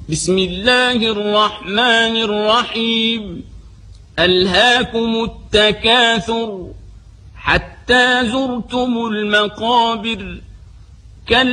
بسم الله الرحمن الرحيم. ألهاكم التكاثر حتى زرتم المقابر.